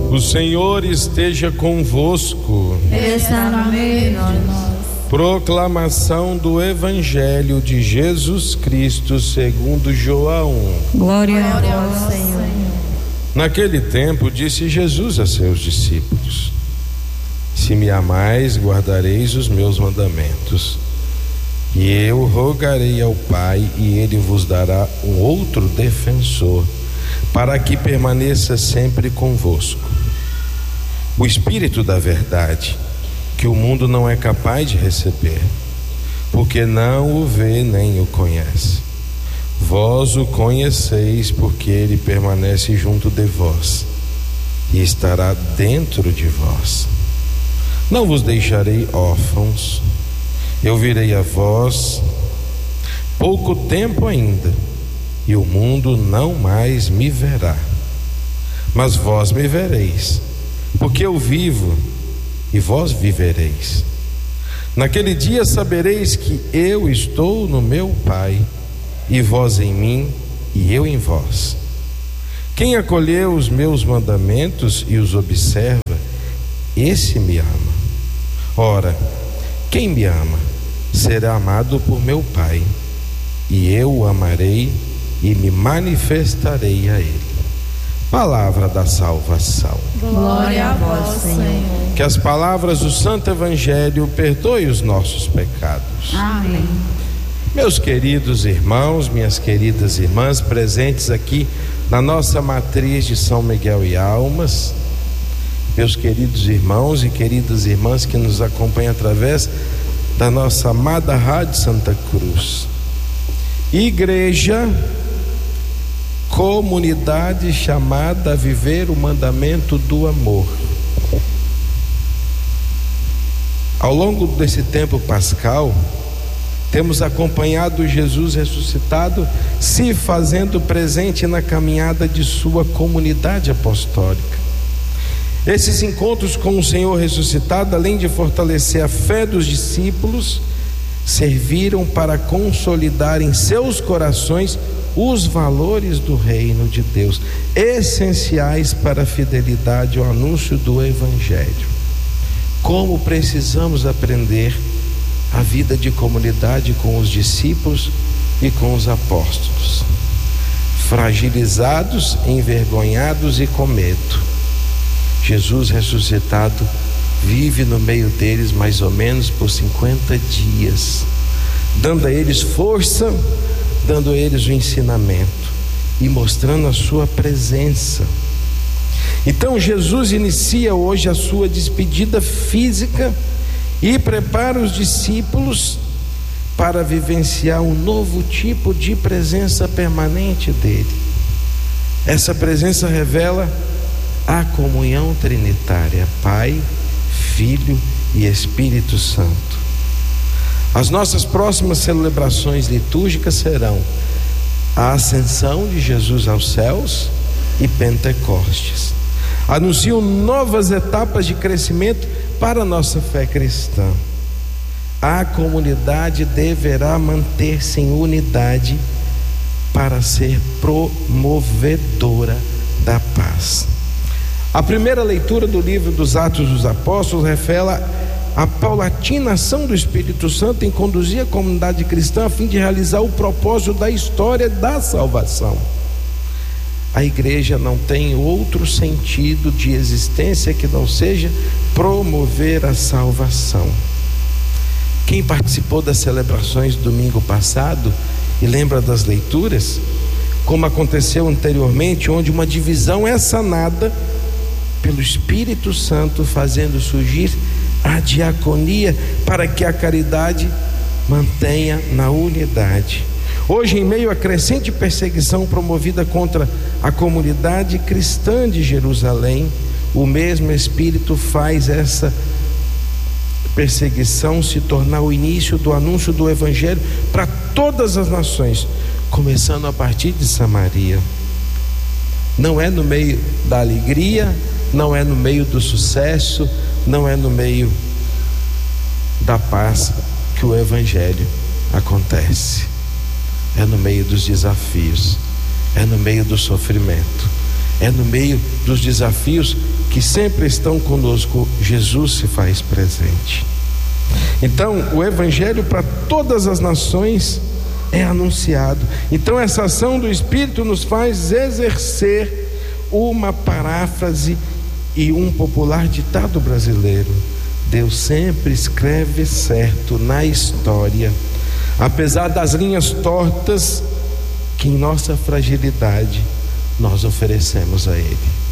O Senhor esteja convosco. Ele está no meio de nós. Proclamação do Evangelho de Jesus Cristo segundo João. Glória a vós, Senhor. Naquele tempo disse Jesus a seus discípulos: Se me amais, guardareis os meus mandamentos. E eu rogarei ao Pai, e ele vos dará um outro defensor, para que permaneça sempre convosco. O Espírito da verdade, que o mundo não é capaz de receber, porque não o vê nem o conhece. Vós o conheceis, porque ele permanece junto de vós e estará dentro de vós. Não vos deixarei órfãos, eu virei a vós. Pouco tempo ainda, e o mundo não mais me verá, mas vós me vereis, porque eu vivo e vós vivereis. Naquele dia sabereis que eu estou no meu Pai, e vós em mim, e eu em vós. Quem acolheu os meus mandamentos e os observa, esse me ama. Ora, quem me ama será amado por meu Pai, e eu o amarei e me manifestarei a ele. Palavra da salvação. Glória a vós, Senhor. Que as palavras do Santo Evangelho perdoem os nossos pecados. Amém. Meus queridos irmãos, minhas queridas irmãs, presentes aqui na nossa matriz de São Miguel e Almas, meus queridos irmãos e queridas irmãs que nos acompanham através da nossa amada Rádio Santa Cruz. Igreja, comunidade chamada a viver o mandamento do amor. Ao longo desse tempo pascal, temos acompanhado Jesus ressuscitado se fazendo presente na caminhada de sua comunidade apostólica. Esses encontros com o Senhor ressuscitado, além de fortalecer a fé dos discípulos, serviram para consolidar em seus corações os valores do reino de Deus, essenciais para a fidelidade ao anúncio do Evangelho. Como precisamos aprender a vida de comunidade com os discípulos e com os apóstolos, fragilizados, envergonhados e com medo. Jesus ressuscitado vive no meio deles mais ou menos por 50 dias, dando a eles força, dando a eles o ensinamento e mostrando a sua presença. Então Jesus inicia hoje a sua despedida física e prepara os discípulos para vivenciar um novo tipo de presença permanente dele. Essa presença revela a comunhão trinitária, Pai, Filho e Espírito Santo. As nossas próximas celebrações litúrgicas serão a ascensão de Jesus aos céus e Pentecostes. Anunciam novas etapas de crescimento para a nossa fé cristã. A comunidade deverá manter-se em unidade para ser promovedora da paz. A primeira leitura do livro dos Atos dos Apóstolos revela a paulatina ação do Espírito Santo em conduzir a comunidade cristã a fim de realizar o propósito da história da salvação. A igreja não tem outro sentido de existência que não seja promover a salvação. Quem participou das celebrações do domingo passado e lembra das leituras, como aconteceu anteriormente, onde uma divisão é sanada pelo Espírito Santo, fazendo surgir a diaconia para que a caridade mantenha na unidade. Hoje, em meio à crescente perseguição promovida contra a comunidade cristã de Jerusalém, o mesmo Espírito faz essa perseguição se tornar o início do anúncio do Evangelho para todas as nações, começando a partir de Samaria. Não é no meio da alegria, não é no meio do sucesso, não é no meio da paz que o Evangelho acontece. É no meio dos desafios, é no meio do sofrimento, É no meio dos desafios que sempre estão conosco, Jesus se faz presente. Então, o Evangelho para todas as nações é anunciado. Então, essa ação do Espírito nos faz exercer uma paráfrase e um popular ditado brasileiro: Deus sempre escreve certo na história, apesar das linhas tortas que em nossa fragilidade nós oferecemos a Ele.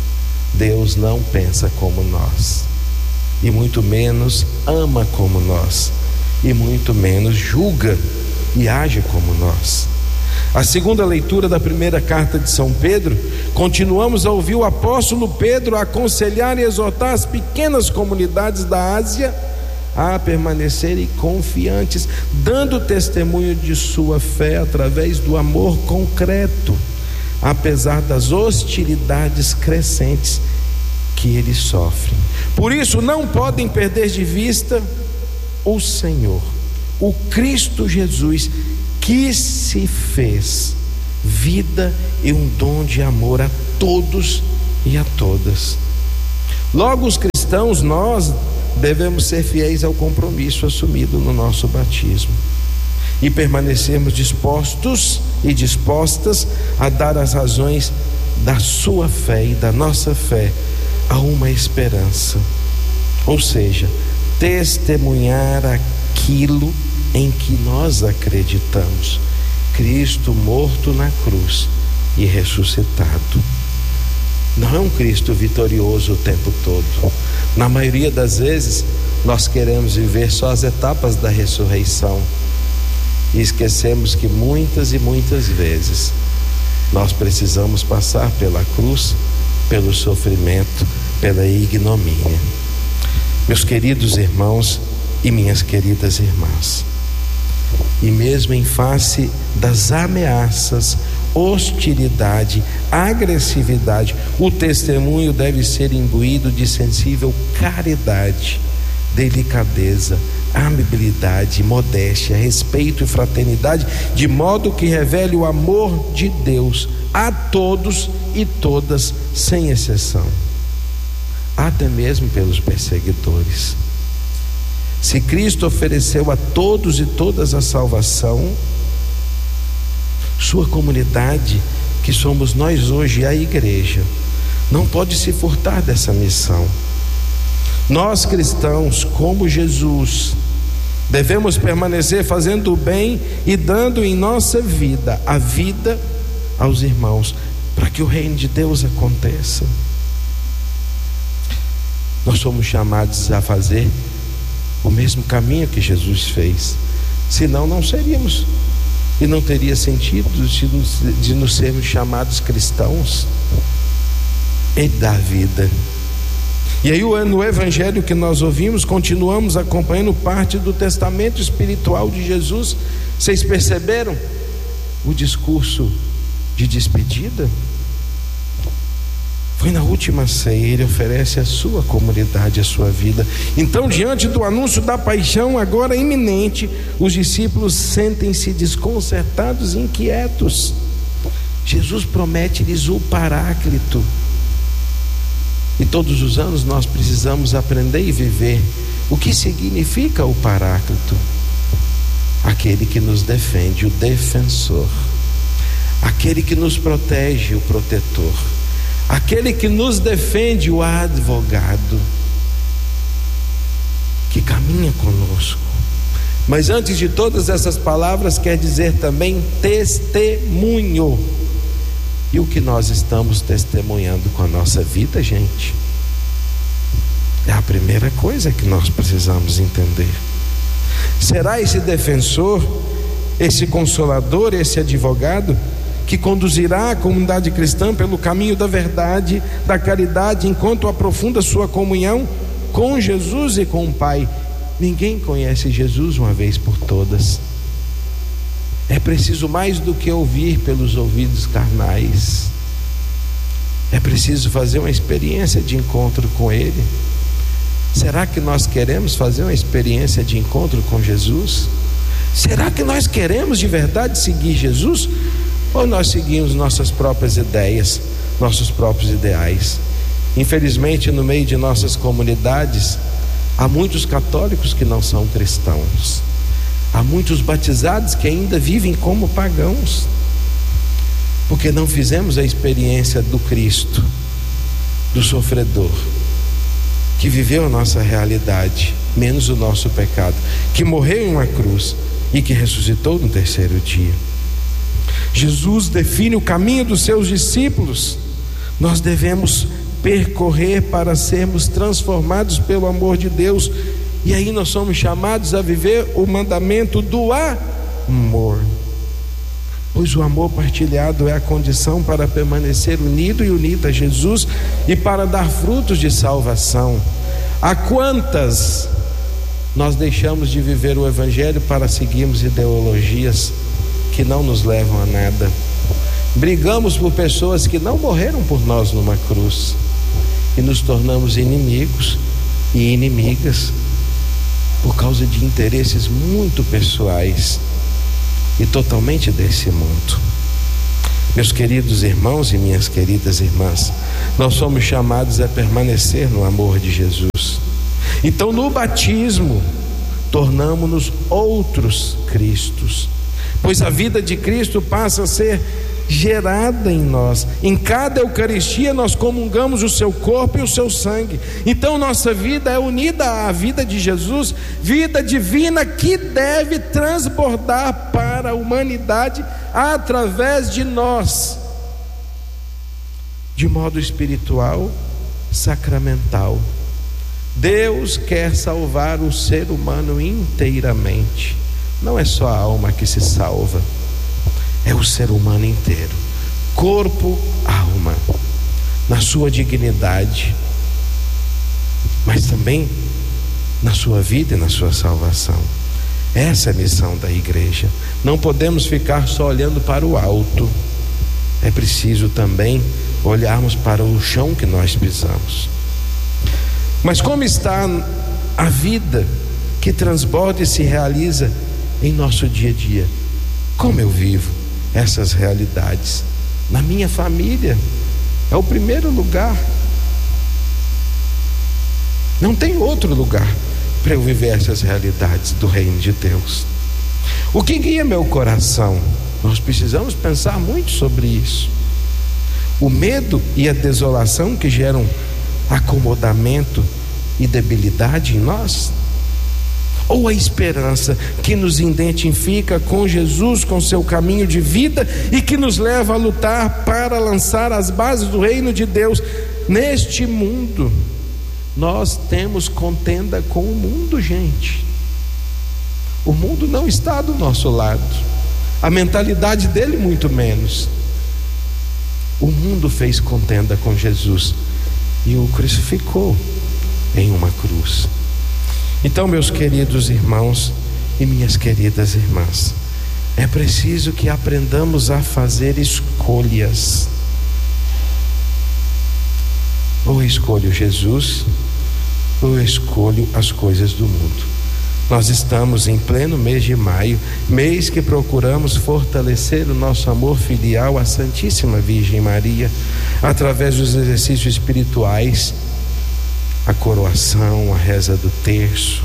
Deus não pensa como nós, e muito menos ama como nós, e muito menos julga e age como nós. A segunda leitura da primeira carta de São Pedro, continuamos a ouvir o apóstolo Pedro aconselhar e exortar as pequenas comunidades da Ásia a permanecerem confiantes, dando testemunho de sua fé através do amor concreto, apesar das hostilidades crescentes que eles sofrem. Por isso, não podem perder de vista o Senhor, o Cristo Jesus, que se fez vida e um dom de amor a todos e a todas. Logo, os cristãos, nós devemos ser fiéis ao compromisso assumido no nosso batismo e permanecermos dispostos e dispostas a dar as razões da sua fé e da nossa fé a uma esperança, ou seja, testemunhar aquilo em que nós acreditamos: Cristo morto na cruz e ressuscitado. Não é um Cristo vitorioso o tempo todo. Na maioria das vezes nós queremos viver só as etapas da ressurreição e esquecemos que muitas e muitas vezes nós precisamos passar pela cruz, pelo sofrimento, pela ignomínia. Meus queridos irmãos e minhas queridas irmãs, e mesmo em face das ameaças, hostilidade, agressividade, o testemunho deve ser imbuído de sensível caridade, delicadeza, amabilidade, modéstia, respeito e fraternidade, de modo que revele o amor de Deus a todos e todas, sem exceção, até mesmo pelos perseguidores. Se Cristo ofereceu a todos e todas a salvação, sua comunidade, que somos nós hoje, a igreja, não pode se furtar dessa missão. Nós cristãos, como Jesus, devemos permanecer fazendo o bem e dando em nossa vida a vida aos irmãos, para que o reino de Deus aconteça. Nós somos chamados a fazer o mesmo caminho que Jesus fez, senão não seríamos, e não teria sentido de nos sermos chamados cristãos. Ele dá vida. E aí no evangelho que nós ouvimos, continuamos acompanhando parte do testamento espiritual de Jesus. Vocês perceberam o discurso de despedida? Foi na última ceia. Ele oferece à sua comunidade a sua vida. Então, diante do anúncio da paixão agora iminente, os discípulos sentem-se desconcertados e inquietos. Jesus promete-lhes o Paráclito, e todos os anos nós precisamos aprender e viver o que significa o Paráclito: aquele que nos defende, o defensor, aquele que nos protege, o protetor, aquele que nos defende, o advogado, que caminha conosco. Mas antes de todas essas palavras, quer dizer também testemunho. E o que nós estamos testemunhando com a nossa vida, gente? É a primeira coisa que nós precisamos entender. Será esse defensor, esse consolador, esse advogado, que conduzirá a comunidade cristã pelo caminho da verdade, da caridade, enquanto aprofunda sua comunhão com Jesus e com o Pai. Ninguém conhece Jesus uma vez por todas. É preciso mais do que ouvir pelos ouvidos carnais. É preciso fazer uma experiência de encontro com Ele. Será que nós queremos fazer uma experiência de encontro com Jesus? Será que nós queremos de verdade seguir Jesus? Ou nós seguimos nossas próprias ideias, nossos próprios ideais. Infelizmente, no meio de nossas comunidades, há muitos católicos que não são cristãos. Há muitos batizados que ainda vivem como pagãos, porque não fizemos a experiência do Cristo, do sofredor, que viveu a nossa realidade, menos o nosso pecado, que morreu em uma cruz e que ressuscitou no terceiro dia. Jesus define o caminho dos seus discípulos. Nós devemos percorrer para sermos transformados pelo amor de Deus, e aí nós somos chamados a viver o mandamento do amor, pois o amor partilhado é a condição para permanecer unido e unida a Jesus e para dar frutos de salvação. A quantas nós deixamos de viver o Evangelho para seguirmos ideologias que não nos levam a nada? Brigamos por pessoas que não morreram por nós numa cruz e nos tornamos inimigos e inimigas por causa de interesses muito pessoais e totalmente desse mundo. Meus queridos irmãos e minhas queridas irmãs, nós somos chamados a permanecer no amor de Jesus. Então, no batismo, tornamos-nos outros Cristos, pois a vida de Cristo passa a ser gerada em nós. Em cada Eucaristia nós comungamos o seu corpo e o seu sangue. Então nossa vida é unida à vida de Jesus, vida divina que deve transbordar para a humanidade através de nós, de modo espiritual, sacramental. Deus quer salvar o ser humano inteiramente. Não é só a alma que se salva, é o ser humano inteiro, corpo, alma, na sua dignidade, mas também na sua vida e na sua salvação. Essa é a missão da igreja. Não podemos ficar só olhando para o alto, é preciso também olharmos para o chão que nós pisamos. Mas como está a vida que transborda e se realiza em nosso dia a dia? Como eu vivo essas realidades? Na minha família é o primeiro lugar, não tem outro lugar para eu viver essas realidades do reino de Deus. O que guia meu coração? Nós precisamos pensar muito sobre isso. O medo e a desolação que geram acomodamento e debilidade em nós? Ou a esperança que nos identifica com Jesus, com seu caminho de vida e que nos leva a lutar para lançar as bases do reino de Deus neste mundo? Nós temos contenda com o mundo, gente. O mundo não está do nosso lado, a mentalidade dele muito menos. O mundo fez contenda com Jesus e o crucificou em uma cruz. Então, meus queridos irmãos e minhas queridas irmãs, é preciso que aprendamos a fazer escolhas. Ou eu escolho Jesus, ou eu escolho as coisas do mundo. Nós estamos em pleno mês de maio, mês que procuramos fortalecer o nosso amor filial à Santíssima Virgem Maria, através dos exercícios espirituais, a coroação, a reza do terço.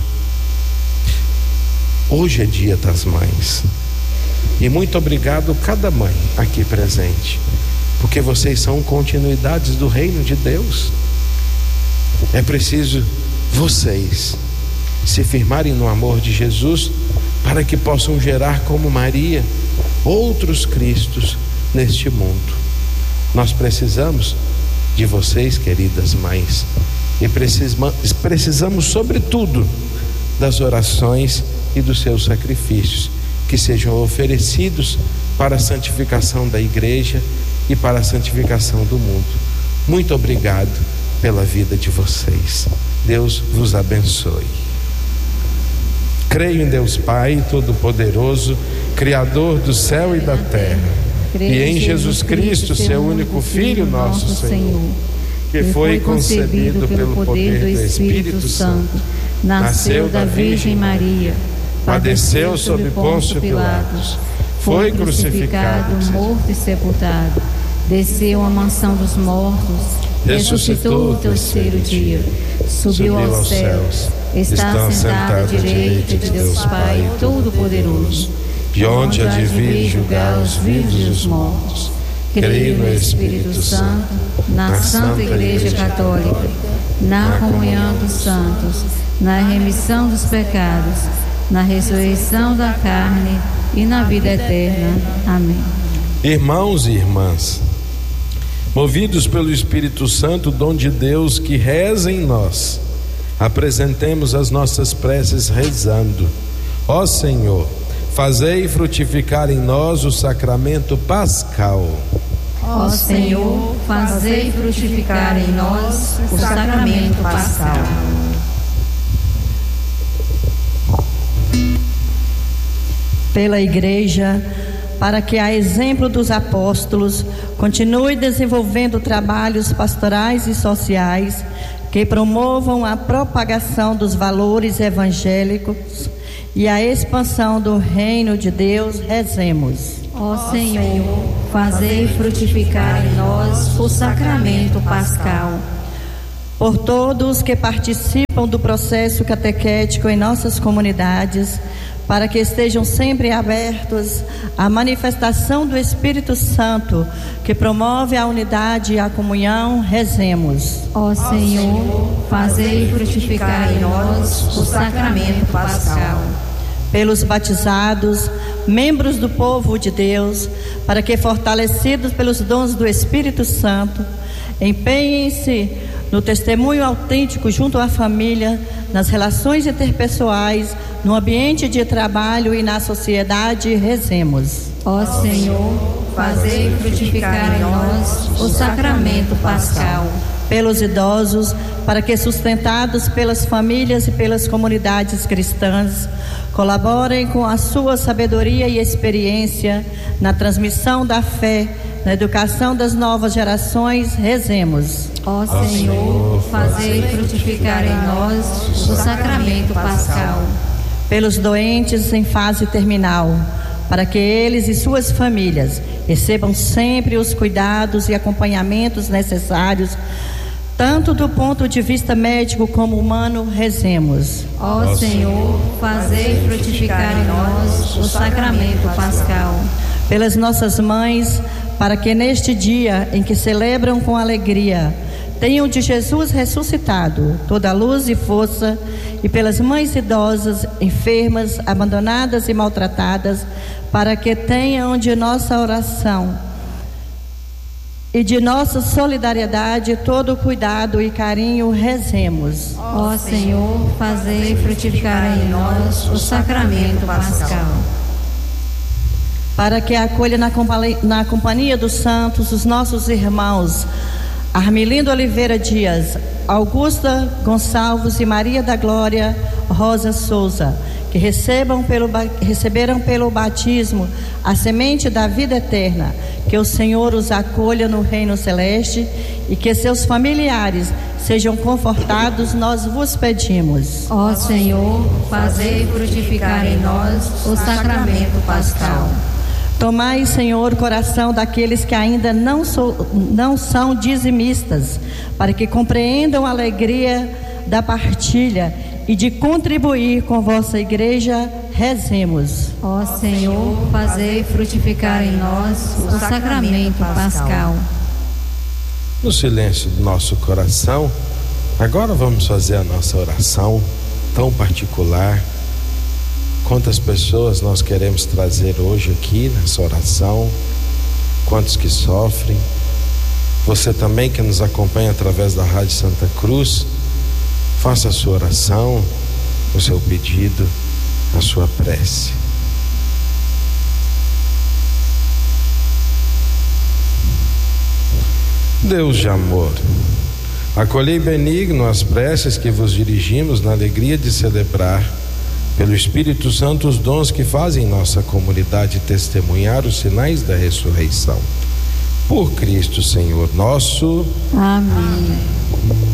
Hoje é dia das mães, e muito obrigado cada mãe aqui presente, porque vocês são continuidades do reino de Deus. É preciso vocês se firmarem no amor de Jesus, para que possam gerar como Maria outros Cristos neste mundo. Nós precisamos de vocês, queridas mães, e precisamos sobretudo das orações e dos seus sacrifícios, que sejam oferecidos para a santificação da igreja e para a santificação do mundo. Muito obrigado pela vida de vocês. Deus vos abençoe. Creio em Deus Pai Todo-Poderoso, Criador do céu e da terra, e em Jesus Cristo, seu único Filho, nosso Senhor, que foi concebido pelo poder do Espírito Santo, nasceu da Virgem Maria, padeceu sob Pôncio Pilatos, foi crucificado, morto e sepultado, desceu à mansão dos mortos, ressuscitou o terceiro dia, subiu aos céus, está sentado à direita de Deus Pai Todo-Poderoso, de onde há de vir julgar os vivos e os mortos. Creio no Espírito Santo, na Santa Igreja Católica, na comunhão dos santos, na remissão dos pecados, na ressurreição da carne e na vida eterna. Amém. Irmãos e irmãs, movidos pelo Espírito Santo, dom de Deus que reza em nós, apresentemos as nossas preces rezando: ó Senhor, fazei frutificar em nós o sacramento pascal. Ó Senhor, fazei frutificar em nós o sacramento pascal. Pela Igreja, para que, a exemplo dos apóstolos, continue desenvolvendo trabalhos pastorais e sociais que promovam a propagação dos valores evangélicos e a expansão do reino de Deus, rezemos. Ó Senhor, fazei frutificar em nós o sacramento pascal. Por todos que participam do processo catequético em nossas comunidades, para que estejam sempre abertos à manifestação do Espírito Santo, que promove a unidade e a comunhão, rezemos. Ó Senhor, fazei frutificar em nós o sacramento pascal. Pelos batizados, membros do povo de Deus, para que, fortalecidos pelos dons do Espírito Santo, empenhem-se no testemunho autêntico junto à família, nas relações interpessoais, no ambiente de trabalho e na sociedade, rezemos. Ó Senhor, fazei frutificar em nós o sacramento pascal. Pelos idosos, para que, sustentados pelas famílias e pelas comunidades cristãs, colaborem com a sua sabedoria e experiência na transmissão da fé, na educação das novas gerações, rezemos. Ó Senhor, fazei frutificar em nós o sacramento pascal. Pelos doentes em fase terminal, para que eles e suas famílias recebam sempre os cuidados e acompanhamentos necessários, tanto do ponto de vista médico como humano, rezemos. Ó Senhor, fazei frutificar em nós o sacramento pascal. Pelas nossas mães, para que neste dia em que celebram com alegria, tenham de Jesus ressuscitado toda a luz e força, e pelas mães idosas, enfermas, abandonadas e maltratadas, para que tenham de nossa oração e de nossa solidariedade todo cuidado e carinho, rezemos. Ó Senhor, fazei frutificar em nós o sacramento pascal. Para que acolha na companhia dos santos os nossos irmãos Armilindo Oliveira Dias, Augusta Gonçalves e Maria da Glória Rosa Souza, que receberam pelo batismo a semente da vida eterna, que o Senhor os acolha no reino celeste e que seus familiares sejam confortados, nós vos pedimos. Ó Senhor, fazei frutificar em nós o sacramento pascal. Tomai, Senhor, o coração daqueles que ainda não são dizimistas, para que compreendam a alegria da partilha e de contribuir com vossa igreja, rezemos. Ó Senhor, fazei frutificar em nós o sacramento pascal. No silêncio do nosso coração, agora vamos fazer a nossa oração tão particular. Quantas pessoas nós queremos trazer hoje aqui nessa oração, quantos que sofrem. Você também que nos acompanha através da Rádio Santa Cruz, faça a sua oração, o seu pedido, a sua prece. Deus de amor, acolhei benigno as preces que vos dirigimos na alegria de celebrar pelo Espírito Santo os dons que fazem nossa comunidade testemunhar os sinais da ressurreição. Por Cristo Senhor nosso. Amém.